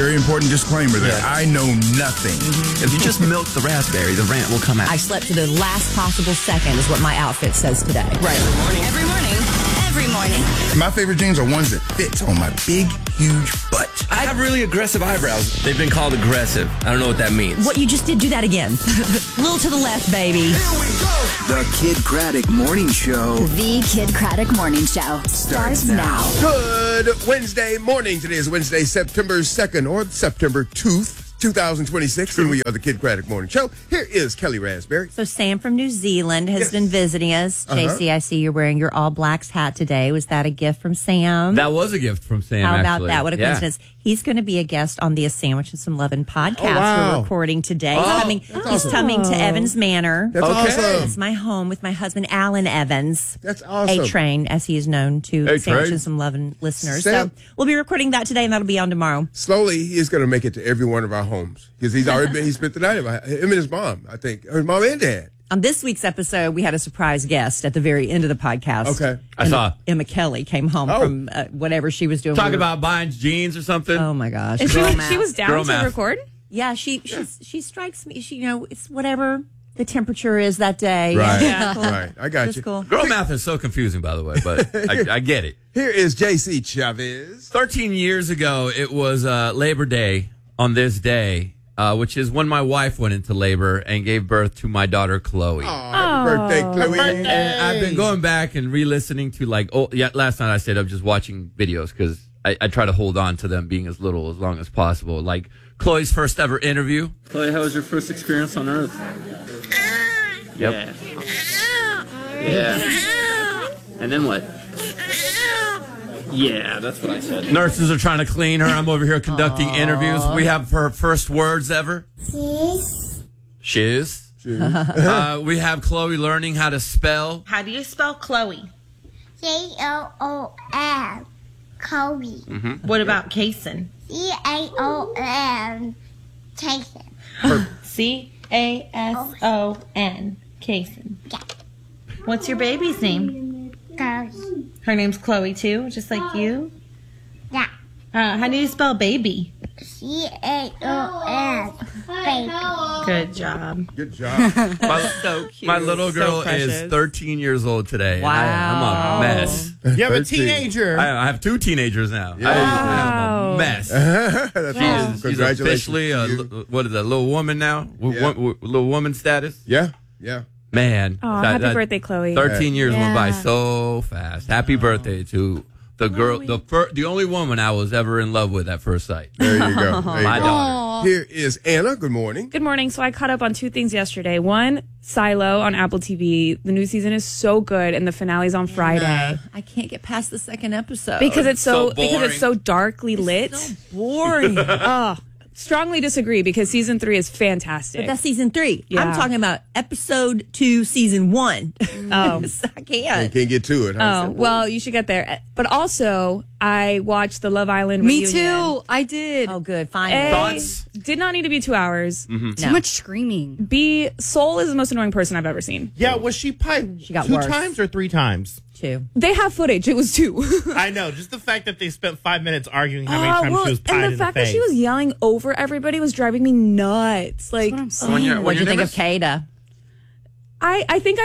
very important disclaimer there. I know nothing. If you just milk the raspberry, the rant will come out. I slept to the last possible second is what my outfit says today. Right. Every morning. Every morning. My favorite jeans are ones that fit on my big, huge butt. I have really aggressive eyebrows. They've been called aggressive. I don't know what that means. What you just did, do that again. Little to the left, baby. Here we go. The Kid Craddock Morning Show The Kid Craddock Morning Show starts now. Good Wednesday morning. Today is Wednesday, September 2nd or September 2nd. 2026, and we are the Kid Craddock Morning Show. Here is Kelly Raspberry. So Sam from New Zealand has been visiting us. JC, I see you're wearing your All Blacks hat today. Was that a gift from Sam? That was a gift from Sam. How about actually. that? What a coincidence. He's going to be a guest on the A Sandwich and Some Lovin' podcast we're recording today. He's coming to Evans Manor. That's awesome. It's my home with my husband, Alan Evans. That's awesome. A-Train, as he is known to Sandwich and Some Lovin' listeners. Sam. So we'll be recording that today, and that'll be on tomorrow. Slowly, he is going to make it to every one of our homes because he's already been. He spent the night him and his mom. I think his mom and dad. On this week's episode, we had a surprise guest at the very end of the podcast. Okay. I saw. Emma Kelly came home from whatever she was doing. Talk about buying jeans or something. Oh my gosh! And she was down Girl to math. record? Yeah, she strikes me. She, it's whatever the temperature is that day. Right. Yeah. Cool. Right. I got That's you. cool. Girl math is so confusing, by the way, but I get it. Here is JC Chavez. 13 years ago, it was Labor Day on this day, which is when my wife went into labor and gave birth to my daughter, Chloe. Happy birthday, Chloe. And I've been going back and re-listening to last night I stayed up just watching videos because I try to hold on to them being as long as possible. Like Chloe's first ever interview. Chloe, how was your first experience on Earth? Yep. Yeah. And then what? Yeah, that's what I said. Nurses are trying to clean her. I'm over here conducting interviews. We have her first words ever. Shiz. We have Chloe learning how to spell. How do you spell Chloe? Caon. Chloe. What about Kason? Caon. Jason. Cason. Kason. What's your baby's name? Chloe. Her name's Chloe too, just like you. Yeah. How do you spell baby? Caon. Baby. Good job. Good job. So cute. My little girl is 13 years old today. Wow. I'm a mess. You have a teenager. I have two teenagers now. Yeah. I'm a mess. That's awesome. She's Congratulations. officially a little woman now. Yeah. Little woman status. Yeah. Man. Oh, happy birthday, Chloe. 13 years went by Yeah. so fast. Happy birthday to the girl, the only woman I was ever in love with at first sight. There you go. My daughter. Here is Anna. Good morning. Good morning. So I caught up on two things yesterday. One, Silo on Apple TV. The new season is so good, and the finale's on Friday. I can't get past the second episode Because it's So because it's so darkly lit. so boring. Oh, strongly disagree because season 3 is fantastic. But that's season 3. Yeah. I'm talking about episode 2, season 1. Oh. I can't. Can't get to it. Huh? Oh, well, you should get there. But also, I watched the Love Island Me reunion. too. I did. Oh, good. Finally. A, Thoughts? did not need to be 2 hours. Too much screaming. B, Soul is the most annoying person I've ever seen. Yeah, was she piped She got 2 worse. times or 3 times? 2. They have footage. It was 2. I know. Just the fact that they spent 5 minutes arguing how many times she was pied and in the the fact face. that she was yelling over everybody was driving me nuts. Like, That's what I'm saying. When your What'd you name think of is- Kada? I think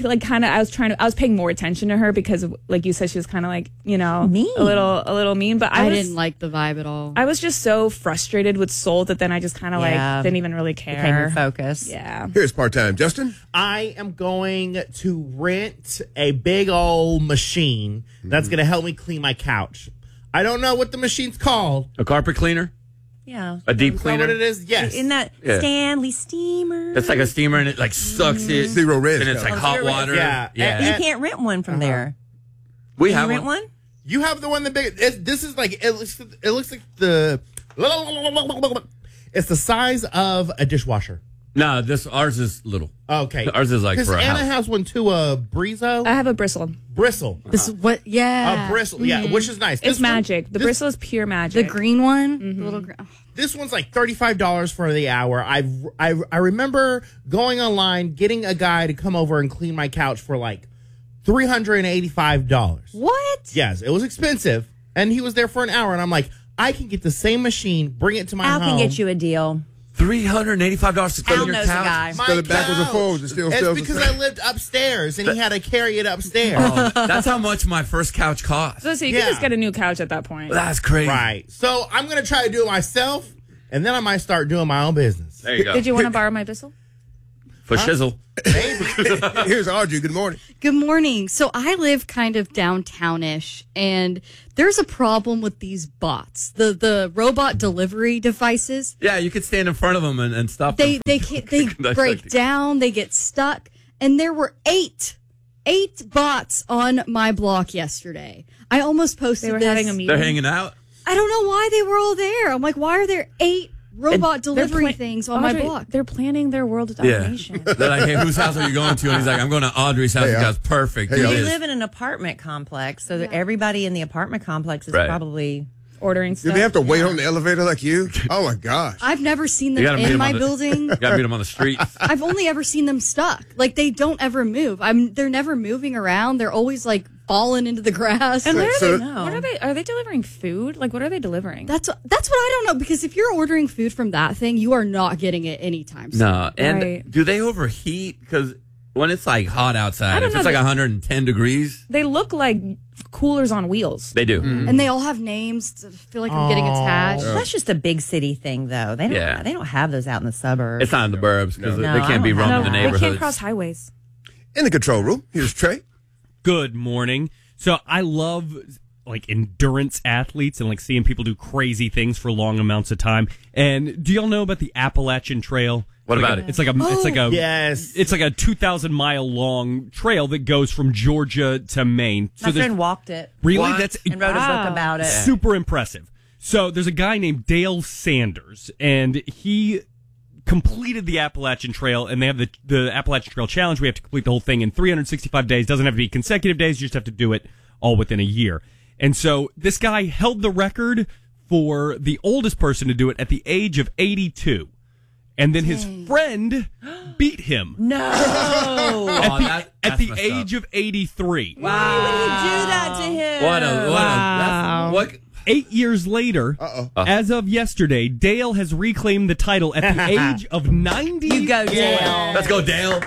I was paying more attention to her because of, like you said, she was kind of like, Mean. a little mean. But I didn't like the vibe at all. I was just so frustrated with Soul that then I just kind of Yeah. like didn't even really care. Became your focus. Yeah. Here's part-time Justin. I am going to rent a big old machine that's going to help me clean my couch. I don't know what the machine's called. A carpet cleaner? Yeah. A deep Is that what cleaner? it is? Yes. In that Yeah. Stanley steamer. It's like a steamer and it like sucks it. Zero red. And it's like hot Zero red. water. Yeah. You can't rent one from there. We Can have you rent one. one? You have the one that big. This is like it looks like the. It's the size of a dishwasher. No, ours is little. Okay, Ours is like because for a Anna house. has one too. A Brizo, I have a bristle. bristle, This is what? Yeah. a bristle. Yeah, which is nice. It's This one- magic. The this- bristle is pure magic. The green one. The little. This one's like $35 for the hour. I remember going online, getting a guy to come over and clean my couch for like $385. What? Yes, it was expensive, and he was there for an hour, and I'm like, I can get the same machine, bring it to my Al home. can get you a deal. $385 to clean Al your knows a couch. guy. My Still it backwards and couch. forwards. It still It's sells the because same. I lived upstairs and he had to carry it upstairs. Oh, that's how much my first couch cost. So you Yeah. can just get a new couch at that point. That's crazy. Right. So I'm going to try to do it myself, and then I might start doing my own business. There you go. Did you want to borrow my whistle? For shizzle. Here's Audrey. Good morning. Good morning. So I live kind of downtownish, and there's a problem with these bots, the robot delivery devices. Yeah, you could stand in front of them and stop They them. they can't, they break down, they get stuck, and there were eight bots on my block yesterday. I almost posted They were this. having a meeting. They're hanging out. I don't know why they were all there. I'm like, why are there 8 robot delivery things on my Audrey, block? They're planning their world domination. They're like, hey, whose house are you going to? And he's like, I'm going to Audrey's house. Hey, He goes, perfect. hey, Do Al. They this. live in an apartment complex, so that everybody in the apartment complex is Right. probably Ordering Do stuff. they have to wait on the elevator like you? Oh, my gosh. I've never seen You them gotta meet in 'em my on the- building. You got to meet them on the streets. I've only ever seen them stuck. Like they don't ever move. They're never moving around. They're always like falling into the grass. And where are So- they? What are they? Are they delivering food? Like, what are they delivering? That's what I don't know, because if you're ordering food from that thing, you are not getting it anytime soon. No. And Right. do they overheat? Because when it's like hot outside, I don't if know. it's like 110 degrees, They look like coolers on wheels. they do. And they all have names. I feel like I'm getting attached. That's just a big city thing, though. They don't. Yeah. They don't have those out in the suburbs. It's not in the burbs because No, they I can't be don't roaming have the that. They neighborhoods. can't cross highways. In the control room, here's Trey. Good morning. So I love like endurance athletes and like seeing people do crazy things for long amounts of time. And do y'all know about the Appalachian Trail? What about it? It's like a Yes. It's like a 2,000-mile long trail that goes from Georgia to Maine. My there's- friend walked it. Really? What? That's And wrote a book about it. super impressive. So there's a guy named Dale Sanders, and he completed the Appalachian Trail, and they have the Appalachian Trail Challenge. We have to complete the whole thing in 365 days. Doesn't have to be consecutive days. You just have to do it all within a year. And so this guy held the record for the oldest person to do it at the age of 82. And then his friend beat him No. at the age of 83. Why would he do that to him? What? 8 years later, as of yesterday, Dale has reclaimed the title at the age of 90. You go, Dale. Let's go, Dale.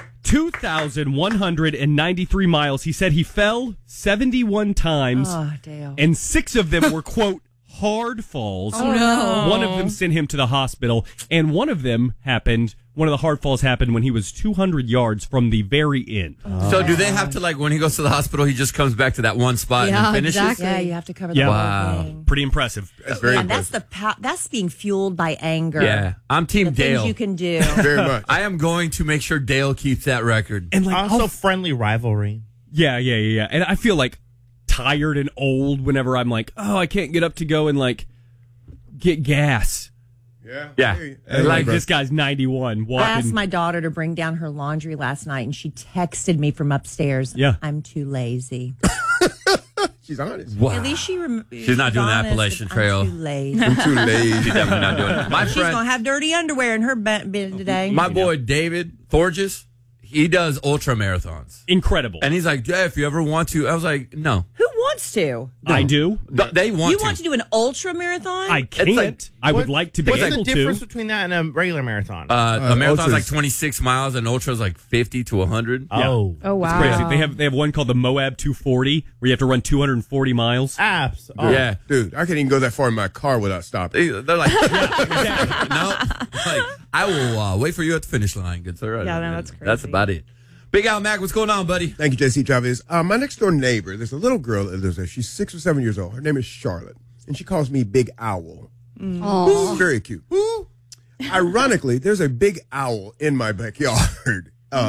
2,193 miles. He said he fell 71 times, Oh, Dale. and 6 of them were, quote, hard falls. Oh, no. One of them sent him to the hospital, and one of the hard falls happened when he was 200 yards from the very end. So do they have to, like, when he goes to the hospital, he just comes back to that one spot and Yeah, then finishes? exactly. Yeah, you have to cover the Yeah. whole Wow. thing. Pretty impressive. That's very And that's impressive. that's being fueled by anger. Yeah. I'm Team The Dale. things you can do. Very much. I am going to make sure Dale keeps that record. And like Also, friendly rivalry. Yeah. And I feel like tired and old whenever I'm like, oh, I can't get up to go and like get gas. Yeah. Yeah. Hey, Like bro. this guy's 91 I walking. asked my daughter to bring down her laundry last night, and she texted me from upstairs. Yeah. I'm too lazy. She's honest. Wow. At least She's not doing the honest. Appalachian I'm Trail. too lazy. I'm too lazy. She's definitely not doing it. My She's friend, gonna have dirty underwear in her bin today. my boy David Thorges, he does ultra marathons. Incredible. And he's like, yeah, if you ever want to. I was like, no. Who wants to? I do. They want You to. want to do an ultra marathon? I can't. like- I would like to be What's able the difference to. between that and a regular marathon? a marathon's like ultras. 26 miles and ultra's like 50 to 100. oh. Oh wow. Crazy. They have one called the Moab 240 where you have to run 240 miles. Apps. Oh. Yeah. Dude, I can't even go that far in my car without stopping. They're like, no. Like, I will wait for you at the finish line, good sir. Yeah, no, that's crazy. That's about it. Big Al Mac, what's going on, buddy? Thank you, JC Chavez. My next door neighbor, there's a little girl that lives there. She's 6 or 7 years old. Her name is Charlotte, and she calls me Big Owl. She's very cute. Ironically, there's a big owl in my backyard.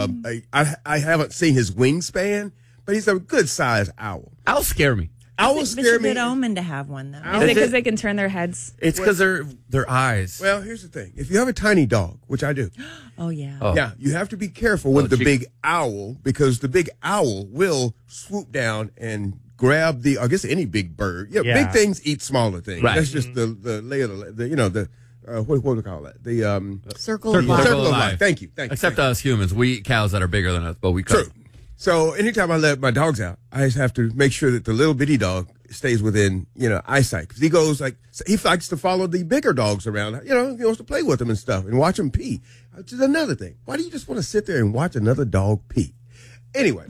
I haven't seen his wingspan, but he's a good sized owl. Owls scare me. Owls It's scare a me. good omen to have one, though. Is it because they can turn their heads? It's because their eyes. Well, here's the thing. If you have a tiny dog, which I do, Oh, yeah. yeah, you have to be careful with the big owl because the big owl will swoop down and grab I guess any big bird. Yeah, Yeah. big things eat smaller things. Right. That's just the lay of what do we call that? The Circle of circle life. of life. Thank you. Except us humans, we eat cows that are bigger than us, but we cut. True. So anytime I let my dogs out, I just have to make sure that the little bitty dog stays within, eyesight. Because he goes he likes to follow the bigger dogs around. He wants to play with them and stuff and watch them pee. Which is another thing. Why do you just want to sit there and watch another dog pee? Anyway,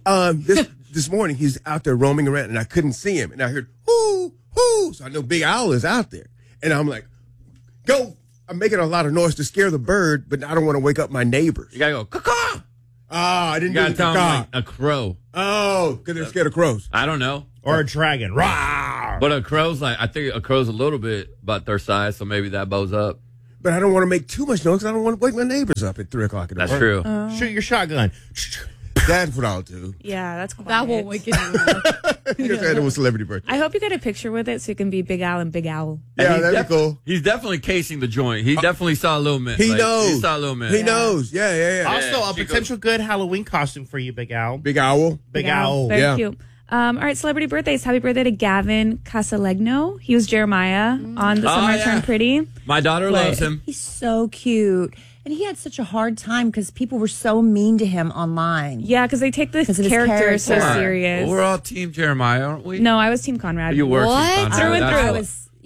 this morning he's out there roaming around and I couldn't see him. And I heard, hoo, hoo. So I know Big Owl is out there. And I'm like, go. I'm making a lot of noise to scare the bird, but I don't want to wake up my neighbors. You gotta go, caw-caw. I didn't You do gotta tell the them like a crow. Oh, because they're scared of crows. I don't know. Or a dragon. Rawr! But a crow's I think a crow's a little bit about their size, so maybe that bows up. But I don't want to make too much noise because I don't want to wake my neighbors up at 3 o'clock in the morning. That's true. Shoot your shotgun. That's what I'll do. Yeah, that's quiet. That won't wake anyone up. You said it was celebrity birthday. I hope you get a picture with it so it can be Big Al and Big Owl. Yeah, that'd be cool. He's definitely casing the joint. He definitely saw a little man. He knows. He saw a little man. He knows. Yeah. Also, a potential good Halloween costume for you, Big Owl. Big Owl. Big Owl. Very cute. All right, celebrity birthdays. Happy birthday to Gavin Casalegno. He was Jeremiah on The Summer I Turned Pretty. My daughter loves him. He's so cute. And he had such a hard time because people were so mean to him online. Yeah, because they take the his character so Why? serious. Well, we're all Team Jeremiah, aren't we? No, I was Team Conrad. You were What? Team Conrad. Through and That's-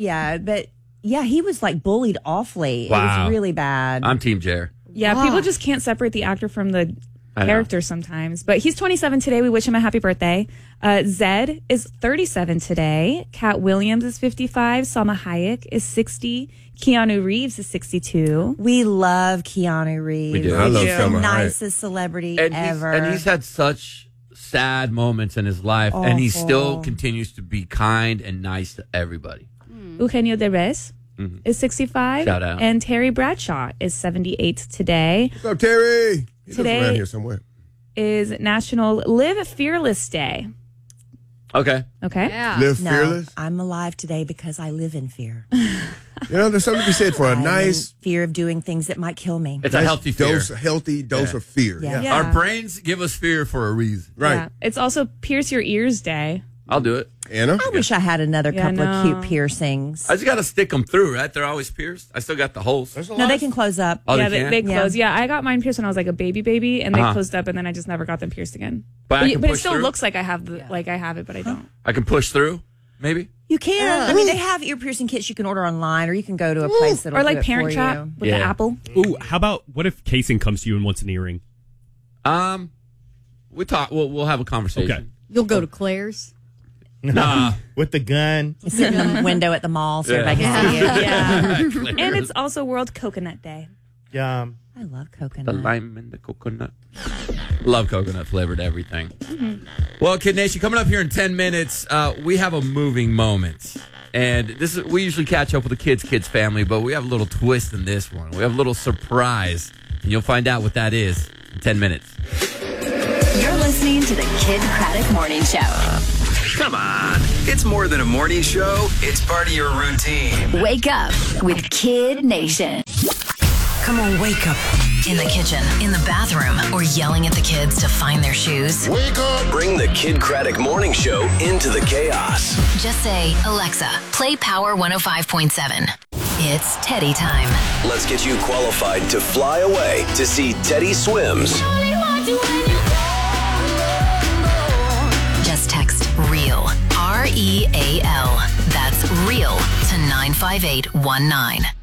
through. He was like bullied awfully. It Wow. was really bad. I'm Team Jer. Yeah, Wow. people just can't separate the actor from the I know. character sometimes. But he's 27 today. We wish him a happy birthday. Zed is 37 today. Kat Williams is 55. Salma Hayek is 60. Keanu Reeves is 62. We love Keanu Reeves. We do. I love He's the Salma Hayek. nicest celebrity And ever. he's had such sad moments in his life, and he still Awful. continues to be kind and nice to everybody. Eugenio Derbez is 65. Shout out. And Terry Bradshaw is 78 today. What's up, Terry? He lives Today- around here somewhere. Is National Live Fearless Day. Okay. Okay? Yeah. Live No, fearless. I'm alive today because I live in fear. There's something to be said for a I'm nice in fear of doing things that might kill me. It's a healthy fear. healthy dose of fear. Yeah. Yeah. Our brains give us fear for a reason. Right. Yeah. It's also Pierce Your Ears Day. I'll do it. Anna? I wish I had another Yeah, couple of no. cute piercings. I just got to stick them through, right? They're always pierced. I still got the holes. No, they can close up. Oh, yeah, they can? they close. Yeah, I got mine pierced when I was like a baby, and they Uh-huh. closed up, and then I just never got them pierced again. But I can it push still through? looks like I have it, but I don't. I can push through, maybe. You can. I mean, they have ear piercing kits you can order online, or you can go to a place that'll Or do like it Parent for Trap you. with the apple. Ooh, how about what if Kason comes to you and wants an earring? We talk. We'll have a conversation. Okay. You'll go to Claire's. Nah. With the gun. Sit in the window at the mall so everybody can see it. Yeah. And it's also World Coconut Day. Yeah. I love The coconut. lime and the coconut. Love coconut flavored everything. Well, Kid Nation, coming up here in 10 minutes, we have a moving moment. And we usually catch up with the kids family, but we have a little twist in this one. We have a little surprise. And you'll find out what that is in 10 minutes. You're listening to the Kid Craddock Morning Show. Come on. It's more than a morning show. It's part of your routine. Wake up with Kid Nation. Come on, wake up. In the kitchen, in the bathroom, or yelling at the kids to find their shoes. Wake up. Bring the Kid Craddock Morning Show into the chaos. Just say, Alexa, play Power 105.7. It's Teddy time. Let's get you qualified to fly away to see Teddy Swims. Just text REAL, REAL. That's REAL to 95819.